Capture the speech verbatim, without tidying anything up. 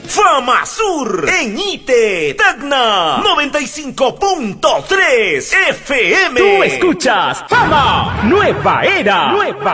Fama Sur en Ite, Tacna, noventa y cinco punto tres F M. Tú escuchas Fama Nueva Era. Nueva